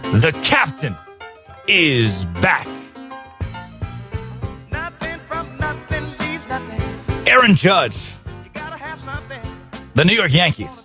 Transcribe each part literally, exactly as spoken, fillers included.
The captain is back. Nothing from nothing leaves nothing. Aaron Judge, You gotta have something. the New York Yankees.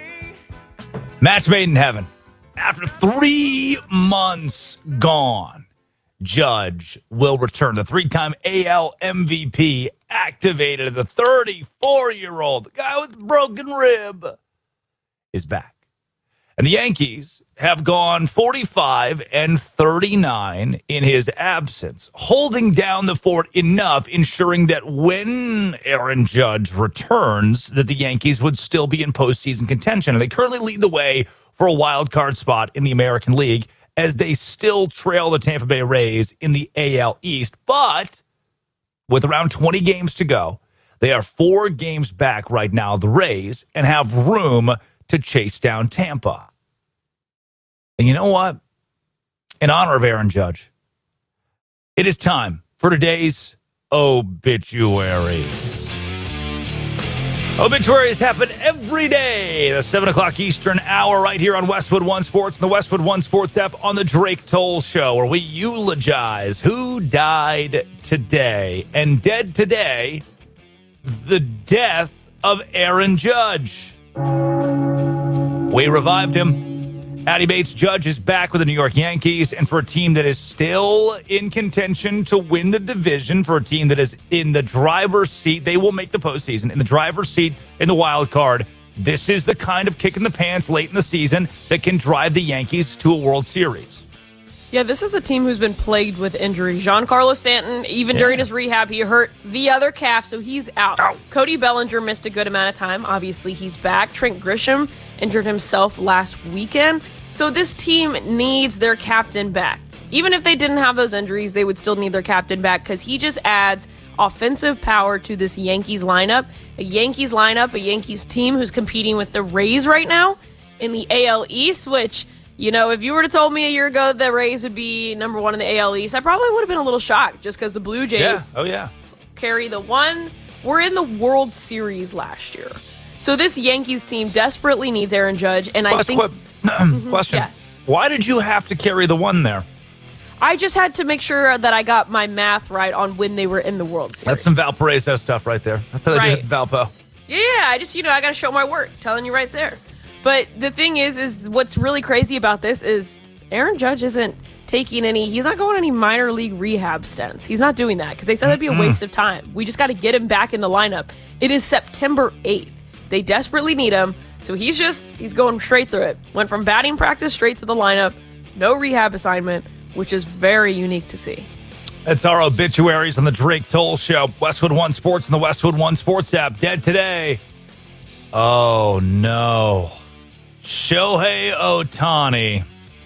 Match made in heaven. After three months gone, Judge will return. The three-time A L M V P, activated, the thirty-four-year-old, the guy with the broken rib, is back. And the Yankees have gone forty-five and thirty-nine in his absence, holding down the fort enough, ensuring that when Aaron Judge returns, that the Yankees would still be in postseason contention. And they currently lead the way for a wild card spot in the American League as they still trail the Tampa Bay Rays in the A L East. But with around twenty games to go, they are four games back right now, the Rays, and have room to chase down Tampa. And you know what? In honor of Aaron Judge, it is time for today's obituaries. Obituaries happen every day, the seven o'clock Eastern hour, right here on Westwood One Sports and the Westwood One Sports app on the Drake Toll Show, where we eulogize who died today. And dead today, the death of Aaron Judge. We revived him. Addie Bates Judge is back with the New York Yankees, and for a team that is still in contention to win the division, for a team that is in the driver's seat, they will make the postseason, in the driver's seat in the wild card. This is the kind of kick in the pants late in the season that can drive the Yankees to a World Series. Yeah, this is a team who's been plagued with injuries. Giancarlo Stanton, even yeah. during his rehab, he hurt the other calf, so he's out. Ow. Cody Bellinger missed a good amount of time. Obviously, he's back. Trent Grisham injured himself last weekend. So this team needs their captain back. Even if they didn't have those injuries, they would still need their captain back because he just adds offensive power to this Yankees lineup. A Yankees lineup, a Yankees team who's competing with the Rays right now in the A L East, which... You know, if you were to told me a year ago the Rays would be number one in the A L East, I probably would have been a little shocked just because the Blue Jays yeah. oh, yeah. carry the one. We're in the World Series last year. So this Yankees team desperately needs Aaron Judge, and I think... Qu- question. Yes. Why did you have to carry the one there? I just had to make sure that I got my math right on when they were in the World Series. That's some Valparaiso stuff right there. That's how they right. do it in Valpo. Yeah, I just, you know, I got to show my work, telling you right there. But the thing is, is what's really crazy about this is Aaron Judge isn't taking any, he's not going any minor league rehab stints. He's not doing that because they said that'd be a waste of time. We just got to get him back in the lineup. It is September eighth. They desperately need him. So he's just, he's going straight through it. Went from batting practice straight to the lineup. No rehab assignment, which is very unique to see. That's our obituaries on the Drake Toll Show. Westwood One Sports and the Westwood One Sports app. Dead today. Oh, no. Shohei Ohtani.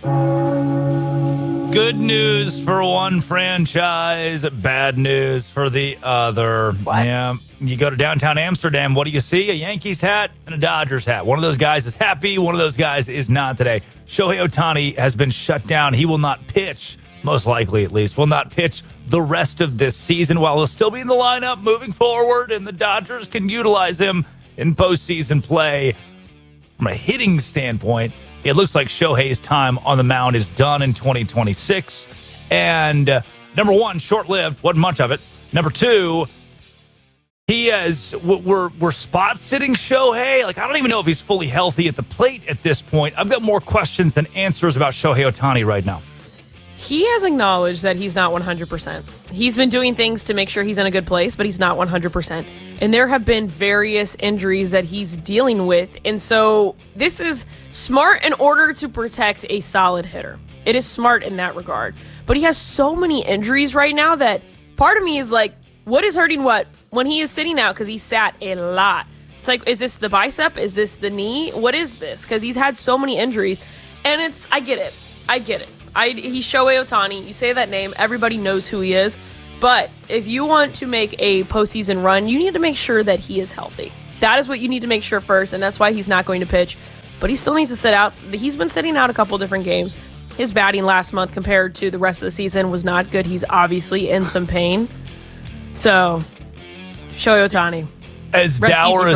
Good news for one franchise, bad news for the other. What? Yeah, you go to downtown Amsterdam, what do you see? A Yankees hat and a Dodgers hat. One of those guys is happy, one of those guys is not today. Shohei Ohtani has been shut down. He will not pitch, most likely at least, will not pitch the rest of this season while he'll still be in the lineup moving forward, and the Dodgers can utilize him in postseason play. From a hitting standpoint, it looks like Shohei's time on the mound is done in twenty twenty-six. And uh, number one, short-lived, wasn't much of it. Number two, he has, we're, we're spot-sitting Shohei. Like, I don't even know if he's fully healthy at the plate at this point. I've got more questions than answers about Shohei Ohtani right now. He has acknowledged that he's not one hundred percent. He's been doing things to make sure he's in a good place, but he's not one hundred percent. And there have been various injuries that he's dealing with. And so this is smart in order to protect a solid hitter. It is smart in that regard. But he has so many injuries right now that part of me is like, what is hurting what? When he is sitting out, because he sat a lot. It's like, is this the bicep? Is this the knee? What is this? Because he's had so many injuries. And it's, I get it. I get it. I, he's Shohei Ohtani. You say that name, everybody knows who he is. But if you want to make a postseason run, you need to make sure that he is healthy. That is what you need to make sure first, and that's why he's not going to pitch. But he still needs to sit out. He's been sitting out a couple different games. His batting last month compared to the rest of the season was not good. He's obviously in some pain. So, Shohei Ohtani. As Rest dour easy, as, brother.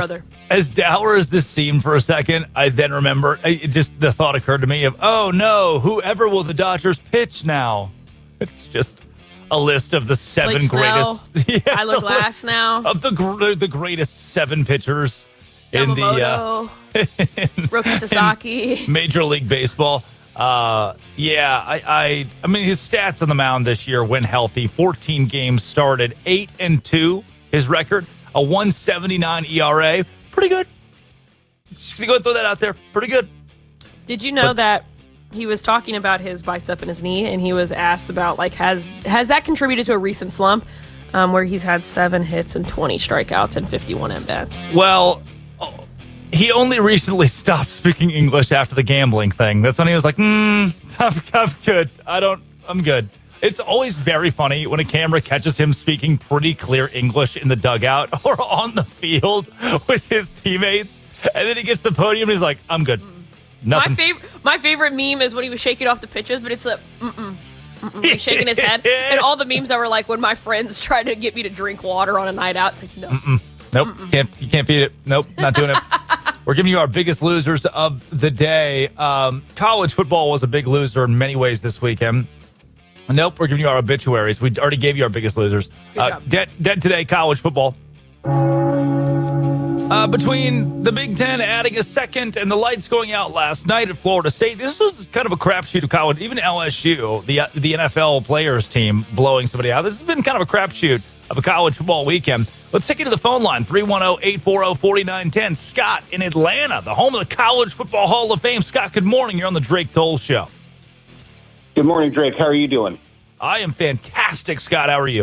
as dour as this seemed for a second, I then remember, I, it just the thought occurred to me of, oh no, whoever will the Dodgers pitch now? It's just a list of the seven Blake Snell, greatest. Yeah, Tyler Glass now. Of the gr- the greatest seven pitchers in the uh, Roki Sasaki. Major League Baseball. Uh, yeah, I, I, I mean, his stats on the mound this year when healthy: fourteen games started, eight and two. His record, a one seventy-nine E R A, pretty good. Just gonna go and throw that out there, pretty good. Did you know But- that he was talking about his bicep and his knee, and he was asked about like has has that contributed to a recent slump, um, where he's had seven hits and twenty strikeouts and fifty-one at bats? Well, oh, he only recently stopped speaking English after the gambling thing. That's when he was like, hmm, I'm, I'm good. I don't, I'm good. It's always very funny when a camera catches him speaking pretty clear English in the dugout or on the field with his teammates. And then he gets to the podium and he's like, I'm good. Nothing. My favorite, my favorite meme is when he was shaking off the pitches, but it's like, mm-mm, mm-mm, he's shaking his head. And all the memes that were like when my friends tried to get me to drink water on a night out. It's like, no. Mm-mm. Nope, Mm-mm. can't you can't beat it. Nope, not doing it. We're giving you our biggest losers of the day. Um, college football was a big loser in many ways this weekend. Nope, we're giving you our obituaries. We already gave you our biggest losers. Uh, dead, dead today, college football. Uh, between the Big Ten adding a second and the lights going out last night at Florida State, this was kind of a crapshoot of college. Even L S U, the the N F L players team, blowing somebody out. This has been kind of a crapshoot of a college football weekend. Let's take you to the phone line, three one zero, eight four zero, four nine one zero. Scott in Atlanta, the home of the College Football Hall of Fame. Scott, good morning. You're on the Drake Toll Show. Good morning, Drake. How are you doing? I am fantastic, Scott. How are you?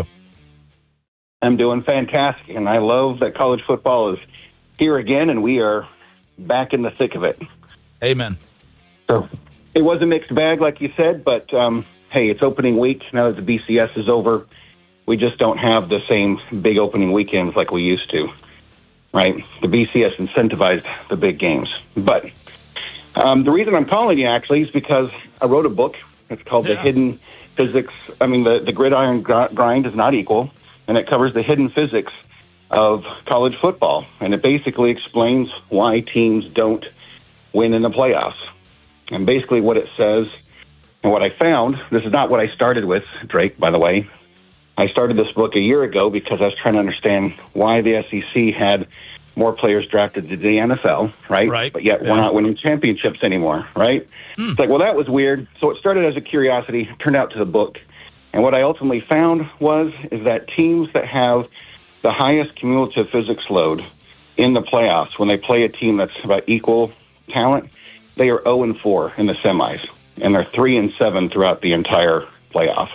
I'm doing fantastic, and I love that college football is here again, and we are back in the thick of it. Amen. So it was a mixed bag, like you said, but um, hey, it's opening week. Now that the B C S is over, we just don't have the same big opening weekends like we used to, right? The B C S incentivized the big games. But um, the reason I'm calling you, actually, is because I wrote a book. It's called Yeah. The Hidden Physics. I mean, the, the gridiron gr- grind is not equal, and it covers the hidden physics of college football. And it basically explains why teams don't win in the playoffs. And basically what it says and what I found, this is not what I started with, Drake, by the way. I started this book a year ago because I was trying to understand why the S E C had more players drafted to the N F L, right? Right. But yet Yeah. we're not winning championships anymore, right? Hmm. It's like, well, that was weird. So it started as a curiosity, turned out to the book. And what I ultimately found was is that teams that have the highest cumulative physics load in the playoffs, when they play a team that's about equal talent, they are zero and four in the semis, and they're three and seven throughout the entire playoff.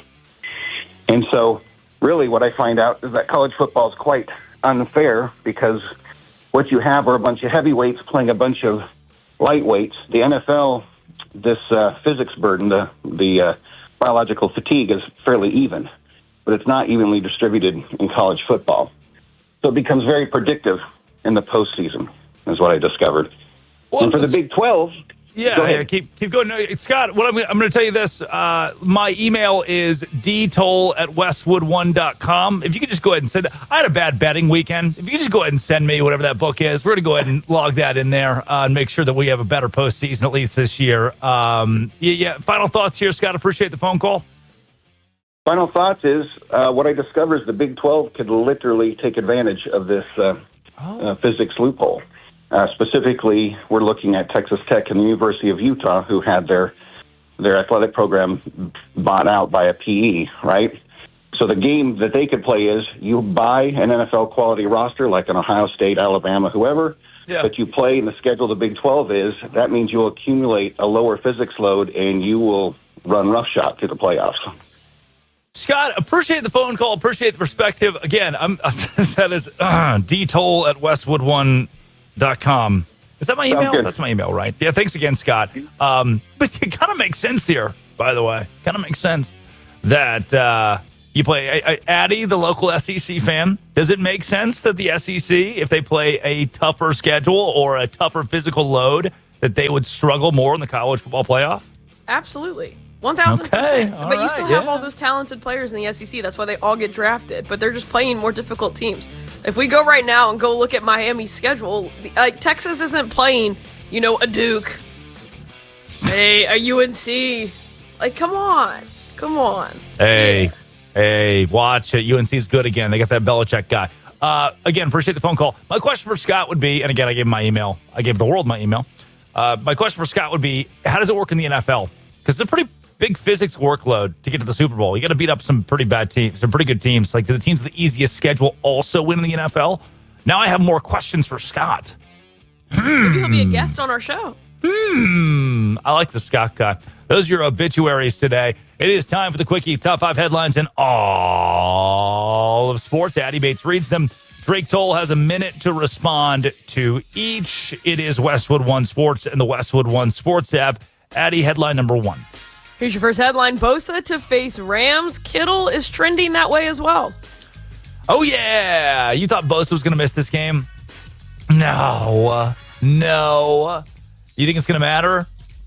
And so, really, what I find out is that college football is quite unfair because what you have are a bunch of heavyweights playing a bunch of lightweights. The N F L, this uh, physics burden, the the uh, biological fatigue is fairly even, but it's not evenly distributed in college football. So it becomes very predictive in the postseason, is what I discovered. Well, and for the let's- Big twelve, Yeah, Go ahead. yeah, keep keep going. No, Scott, what I'm, I'm going to tell you this. Uh, my email is d toll at westwood one dot com. If you could just go ahead and send it. I had a bad betting weekend. If you could just go ahead and send me whatever that book is, we're going to go ahead and log that in there uh, and make sure that we have a better postseason at least this year. Um, yeah, yeah. Final thoughts here, Scott. Appreciate the phone call. final thoughts is uh, what I discovered is the Big twelve could literally take advantage of this uh, uh, physics loophole. Uh, specifically, we're looking at Texas Tech and the University of Utah, who had their their athletic program bought out by a P E, right? So the game that they could play is you buy an N F L quality roster like an Ohio State, Alabama, whoever, Yeah. but you play in the schedule the Big twelve is, that means you'll accumulate a lower physics load and you will run roughshod through the playoffs. Scott, appreciate the phone call. Appreciate the perspective. Again, I'm that is uh, d toll at westwood one dot com. Is that my Sounds email? good. That's my email, right? Yeah, thanks again, Scott. Um, but it kind of makes sense here, by the way. Kind of makes sense that uh, you play uh, Addy, the local S E C fan. Does it make sense that the S E C, if they play a tougher schedule or a tougher physical load, that they would struggle more in the college football playoff? Absolutely. one thousand Okay, percent. all But you right, still have yeah. all those talented players in the S E C. That's why they all get drafted. But they're just playing more difficult teams. If we go right now and go look at Miami's schedule, like Texas isn't playing, you know, a Duke, hey, a U N C. Like, come on. Come on. Hey, Yeah. hey, watch it. U N C's good again. They got that Belichick guy. Uh, again, appreciate the phone call. My question for Scott would be, and again, I gave him my email. I gave the world my email. Uh, my question for Scott would be, how does it work in the N F L? Because it's a pretty big physics workload to get to the Super Bowl. You got to beat up some pretty bad teams, some pretty good teams. Like, do the teams with the easiest schedule also win in the N F L? Now I have more questions for Scott. Maybe he'll be a guest on our show. Hmm. I like the Scott guy. Those are your obituaries today. It is time for the Quickie Top five headlines in all of sports. Addie Bates reads them. Drake Toll has a minute to respond to each. It is Westwood One Sports and the Westwood One Sports app. Addie, headline number one. Here's your first headline. Bosa to face Rams. Kittle is trending that way as well. Oh, yeah. You thought Bosa was going to miss this game? No. No. You think it's going to matter?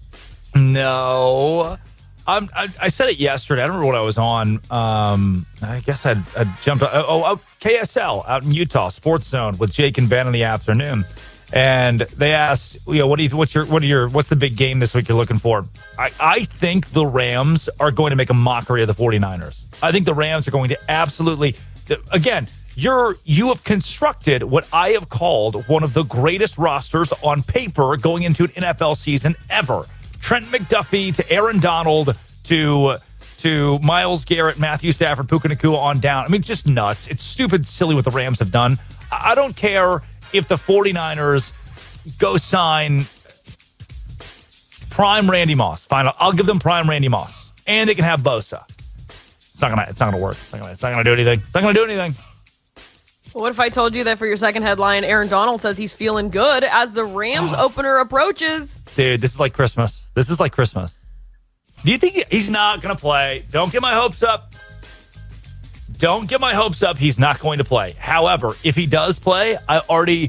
No. I'm, I, I said it yesterday. I don't remember what I was on. Um, I guess I'd, I jumped. Oh, oh, K S L out in Utah, Sports Zone with Jake and Ben in the afternoon, and they asked, you know, what do you, what's your, what are your, what's the big game this week you're looking for? I, I think the Rams are going to make a mockery of the 49ers. I think the Rams are going to absolutely, again, you're you have constructed what I have called one of the greatest rosters on paper going into an N F L season ever. Trent McDuffie to Aaron Donald to to Myles Garrett, Matthew Stafford, Puka Nacua on down. I mean, just nuts. It's stupid, silly what the Rams have done. I don't care if the 49ers go sign prime Randy Moss. Fine, I'll give them prime Randy Moss. And they can have Bosa. It's not gonna it's not gonna work. It's not gonna, it's not gonna do anything. It's not gonna do anything. What if I told you that for your second headline, Aaron Donald says he's feeling good as the Rams opener approaches? Dude, this is like Christmas. This is like Christmas. Do you think he's not going to play? Don't get my hopes up. Don't get my hopes up. He's not going to play. However, if he does play, I already...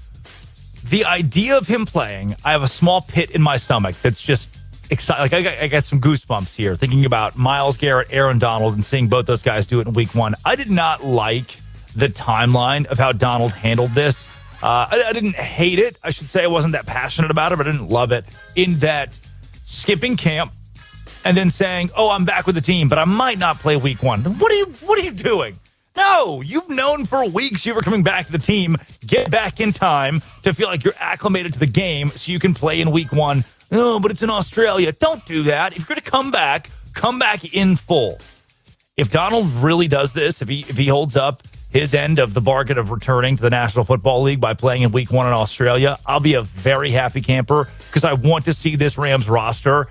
The idea of him playing, I have a small pit in my stomach that's just excited. Like I got, I got some goosebumps here thinking about Myles Garrett, Aaron Donald, and seeing both those guys do it in week one. I did not like the timeline of how Donald handled this. Uh, I, I didn't hate it. I should say I wasn't that passionate about it, but I didn't love it. In that skipping camp and then saying, "Oh, I'm back with the team, but I might not play week one." What are you? What are you doing? No, you've known for weeks you were coming back to the team. Get back in time to feel like you're acclimated to the game so you can play in week one. Oh, but it's in Australia. Don't do that. If you're going to come back, come back in full. If Donald really does this, if he if he holds up his end of the bargain of returning to the National Football League by playing in week one in Australia, I'll be a very happy camper because I want to see this Rams roster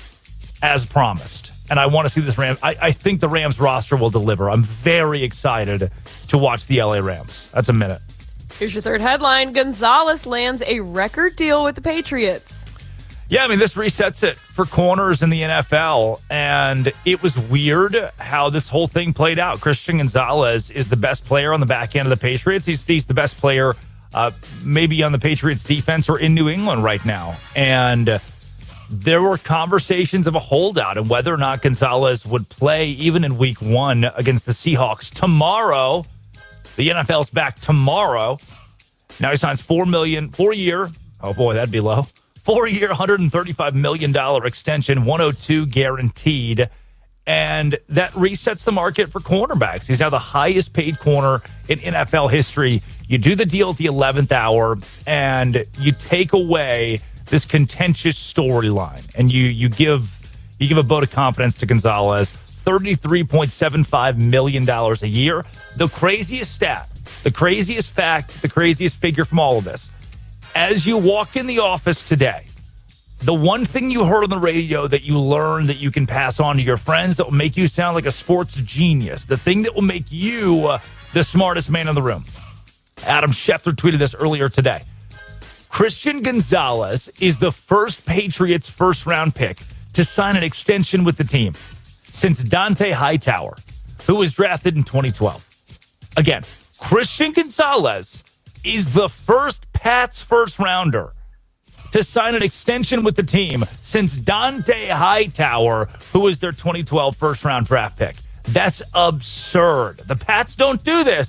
as promised. And I want to see this Rams. I, I think the Rams roster will deliver. I'm very excited to watch the L A Rams. That's a minute. Here's your third headline. Gonzalez lands a record deal with the Patriots. Yeah, I mean, this resets it for corners in the N F L, and it was weird how this whole thing played out. Christian Gonzalez is the best player on the back end of the Patriots. He's, he's the best player uh, maybe on the Patriots defense or in New England right now. And there were conversations of a holdout and whether or not Gonzalez would play even in week one against the Seahawks tomorrow. The N F L's back tomorrow. Now he signs four million dollars, four year. Oh boy, that'd be low. Four-year, one hundred thirty-five million dollars extension, one hundred two guaranteed, and that resets the market for cornerbacks. He's now the highest paid corner in N F L history. You do the deal at the eleventh hour, and you take away this contentious storyline, and you you give you give a vote of confidence to Gonzalez, thirty-three point seven five million dollars a year. The craziest stat, the craziest fact, the craziest figure from all of this. As you walk in the office today, the one thing you heard on the radio that you learned that you can pass on to your friends that will make you sound like a sports genius, the thing that will make you uh, the smartest man in the room. Adam Schefter tweeted this earlier today. Christian Gonzalez is the first Patriots first-round pick to sign an extension with the team since Dante Hightower, who was drafted in twenty twelve. Again, Christian Gonzalez is the first Pats first-rounder to sign an extension with the team since Dante Hightower, who was their twenty twelve first-round draft pick. That's absurd. The Pats don't do this.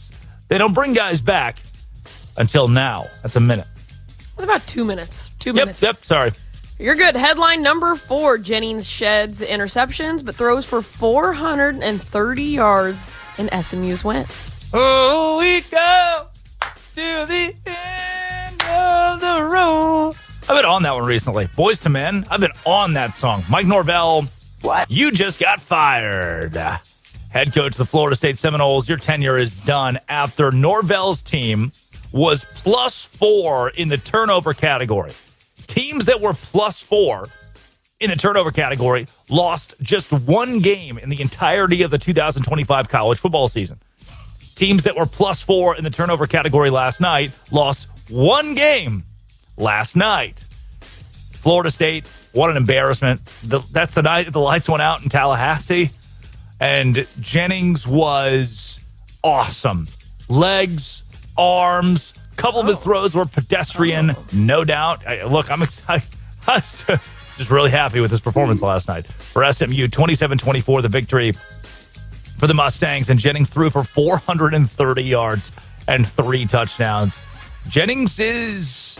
They don't bring guys back until now. That's a minute. It's about two minutes. Two Yep, minutes. yep, sorry. You're good. Headline number four. Jennings sheds interceptions, but throws for four hundred thirty yards in S M U's win. Oh, we go to the end of the road. I've been on that one recently. Boys to Men. I've been on that song. Mike Norvell. What? You just got fired. Head coach of the Florida State Seminoles. Your tenure is done after Norvell's team was plus four in the turnover category. Teams that were plus four in the turnover category lost just one game in the entirety of the two thousand twenty-five college football season. Teams that were plus four in the turnover category last night lost one game last night. Florida State, what an embarrassment. The, that's the night that the lights went out in Tallahassee. And Jennings was awesome. Legs, arms, a couple of his throws were pedestrian, no doubt. I, look, I'm excited. I was just really happy with his performance last night. For S M U, twenty-seven twenty-four, the victory for the Mustangs. And Jennings threw for four hundred thirty yards and three touchdowns. Jennings is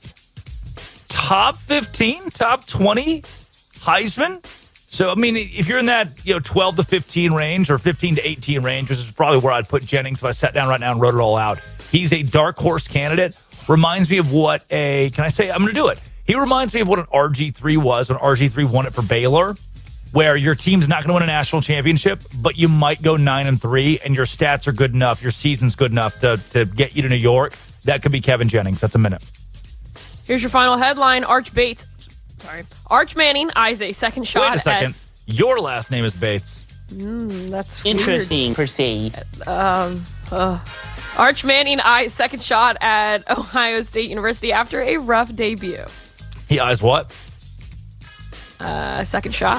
top fifteen, top twenty Heisman. So, I mean, if you're in that, you know, twelve to fifteen range or fifteen to eighteen range, which is probably where I'd put Jennings if I sat down right now and wrote it all out. He's a dark horse candidate. Reminds me of what a, can I say, I'm going to do it. He reminds me of what an R G three was when R G three won it for Baylor, where your team's not going to win a national championship, but you might go nine and three, and your stats are good enough, your season's good enough to, to get you to New York. That could be Kevin Jennings. That's a minute. Here's your final headline. Arch Bates. Sorry. Arch Manning eyes a second shot. Wait a second. At, Your last name is Bates. mm, that's Interesting. weird. Proceed. Um, uh, Arch Manning eyes second shot at Ohio State University after a rough debut. He eyes what? Uh, second shot.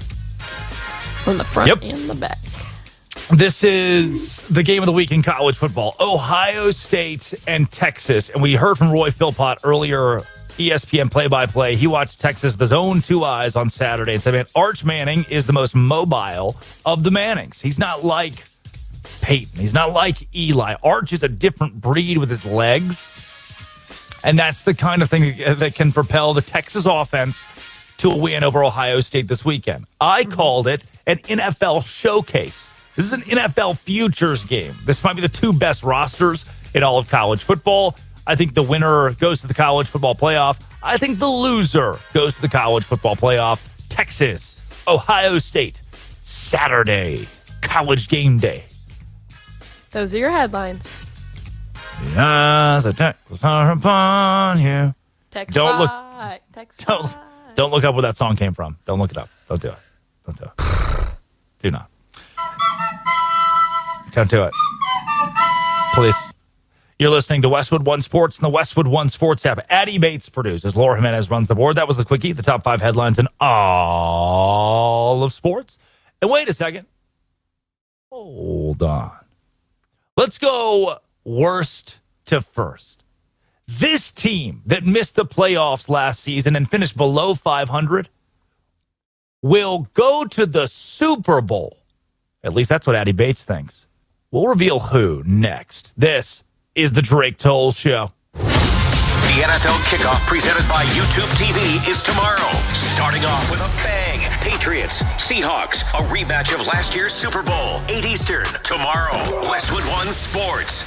From the front Yep. and the back. This is the game of the week in college football. Ohio State and Texas. And we heard from Roy Philpott earlier, E S P N play-by-play. He watched Texas with his own two eyes on Saturday and said, man, Arch Manning is the most mobile of the Mannings. He's not like Peyton. He's not like Eli. Arch is a different breed with his legs. And that's the kind of thing that can propel the Texas offense to a win over Ohio State this weekend. I called it an N F L showcase. This is an N F L futures game. This might be the two best rosters in all of college football. I think the winner goes to the college football playoff. I think the loser goes to the college football playoff. Texas, Ohio State, Saturday, college game day. Those are your headlines. Yes, attack was upon you. Text Don't look- five, text Don't, five. don't look up where that song came from. Don't look it up. Don't do it. Don't do it. Do not. Don't do it. Please. You're listening to Westwood One Sports and the Westwood One Sports app. Addie Bates produces. Laura Jimenez runs the board. That was the quickie, the top five headlines in all of sports. And wait a second. Hold on. Let's go worst to first. This team that missed the playoffs last season and finished below five hundred will go to the Super Bowl. At least that's what Addie Bates thinks. We'll reveal who next. This is the Drake Toll Show. The N F L kickoff presented by YouTube T V is tomorrow. Starting off with a bang. Patriots, Seahawks, a rematch of last year's Super Bowl. eight Eastern, tomorrow. Westwood One Sports.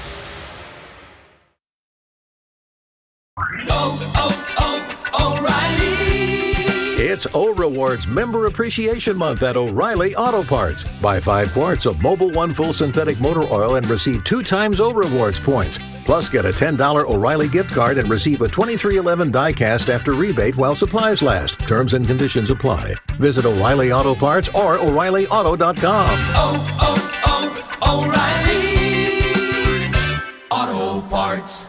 It's O Rewards Member Appreciation Month at O'Reilly Auto Parts. Buy five quarts of Mobil One Full Synthetic Motor Oil and receive two times O Rewards points. Plus, get a ten dollars O'Reilly gift card and receive a twenty-three eleven die-cast after rebate while supplies last. Terms and conditions apply. Visit O'Reilly Auto Parts or O'Reilly Auto dot com. Oh, oh, oh, O'Reilly Auto Parts.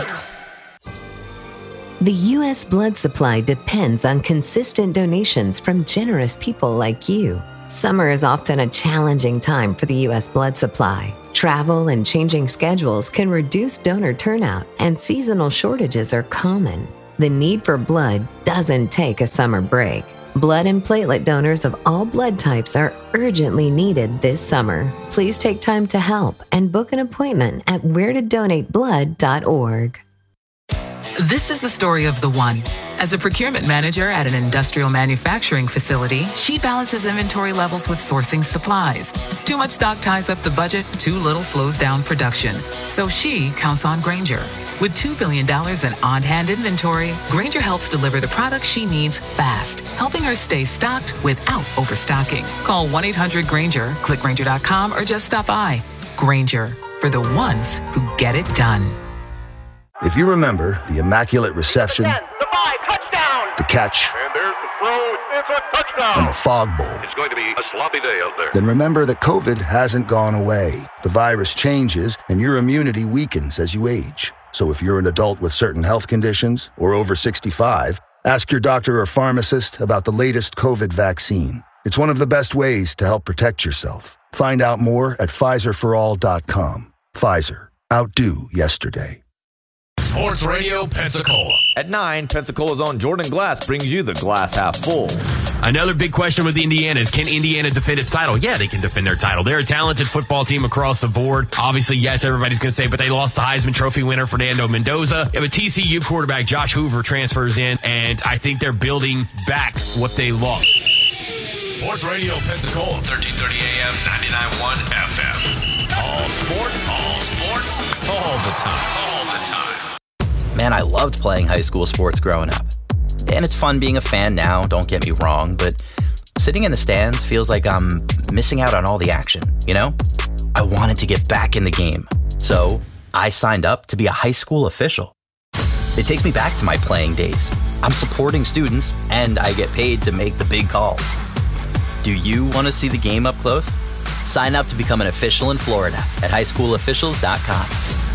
The U S blood supply depends on consistent donations from generous people like you. Summer is often a challenging time for the U S blood supply. Travel and changing schedules can reduce donor turnout, and seasonal shortages are common. The need for blood doesn't take a summer break. Blood and platelet donors of all blood types are urgently needed this summer. Please take time to help and book an appointment at where to donate blood dot org. This is the story of the one. As a procurement manager at an industrial manufacturing facility, she balances inventory levels with sourcing supplies. Too much stock ties up the budget, too little slows down production. So she counts on Grainger. With two billion dollars in on-hand inventory, Grainger helps deliver the products she needs fast, helping her stay stocked without overstocking. Call one eight hundred Grainger, click Grainger dot com, or just stop by. Grainger, for the ones who get it done. If you remember the Immaculate Reception, ten, the five, touchdown! the catch, And there's the throw. It's a touchdown. and the Fog Bowl, It's going to be a sloppy day out there. then remember that COVID hasn't gone away. The virus changes, and your immunity weakens as you age. So if you're an adult with certain health conditions or over sixty-five, ask your doctor or pharmacist about the latest COVID vaccine. It's one of the best ways to help protect yourself. Find out more at Pfizer for all dot com. Pfizer. Outdo yesterday. Sports Radio Pensacola. At nine, Pensacola's own Jordan Glass brings you the glass half full. Another big question with Indiana is, can Indiana defend its title? Yeah, they can defend their title. They're a talented football team across the board. Obviously, yes, everybody's going to say, but they lost the Heisman Trophy winner, Fernando Mendoza. If a T C U quarterback, Josh Hoover, transfers in, and I think they're building back what they lost. Sports Radio Pensacola, thirteen thirty A M, ninety-nine point one F M. All sports, all sports, all the time, all the time. Man, I loved playing high school sports growing up. And it's fun being a fan now, don't get me wrong, but sitting in the stands feels like I'm missing out on all the action, you know? I wanted to get back in the game, so I signed up to be a high school official. It takes me back to my playing days. I'm supporting students, and I get paid to make the big calls. Do you want to see the game up close? Sign up to become an official in Florida at high school officials dot com.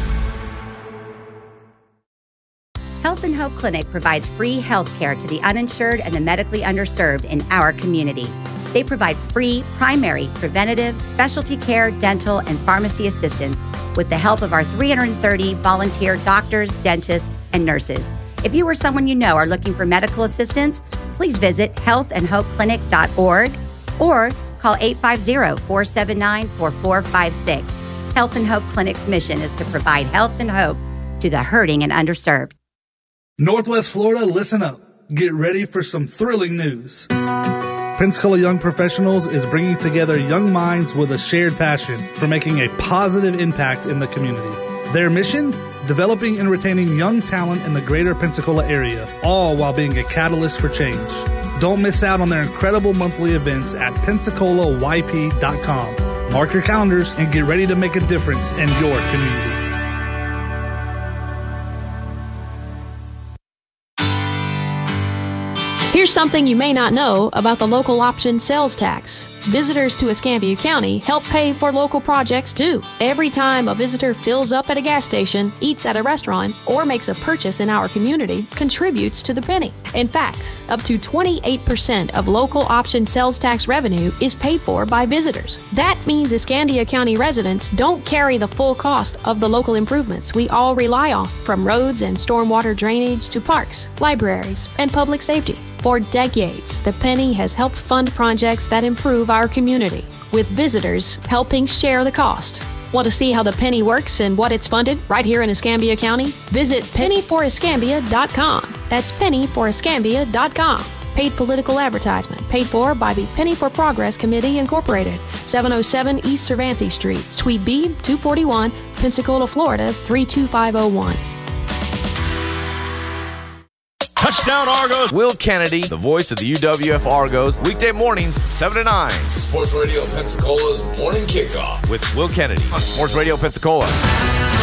Health and Hope Clinic provides free health care to the uninsured and the medically underserved in our community. They provide free, primary, preventative, specialty care, dental, and pharmacy assistance with the help of our three hundred thirty volunteer doctors, dentists, and nurses. If you or someone you know are looking for medical assistance, please visit health and hope clinic dot org or call eight five zero, four seven nine, four four five six. Health and Hope Clinic's mission is to provide health and hope to the hurting and underserved. Northwest Florida, listen up. Get ready for some thrilling news. Pensacola Young Professionals is bringing together young minds with a shared passion for making a positive impact in the community. Their mission? Developing and retaining young talent in the greater Pensacola area, all while being a catalyst for change. Don't miss out on their incredible monthly events at pensacola y p dot com. Mark your calendars and get ready to make a difference in your community. Here's something you may not know about the local option sales tax. Visitors to Escambia County help pay for local projects too. Every time a visitor fills up at a gas station, eats at a restaurant, or makes a purchase in our community, contributes to the penny. In fact, up to twenty-eight percent of local option sales tax revenue is paid for by visitors. That means Escambia County residents don't carry the full cost of the local improvements we all rely on, from roads and stormwater drainage to parks, libraries, and public safety. For decades, the penny has helped fund projects that improve our community, with visitors helping share the cost. Want to see how the penny works and what it's funded right here in Escambia County? Visit penny for escambia dot com. That's penny for escambia dot com. Paid political advertisement paid for by the Penny for Progress Committee Incorporated, seven oh seven East Cervantes Street, Suite B, two forty-one, Pensacola, Florida, three two five oh one. Touchdown Argos! Will Kennedy, the voice of the U W F Argos, weekday mornings, seven to nine. Sports Radio Pensacola's morning kickoff with Will Kennedy on Sports Radio Pensacola.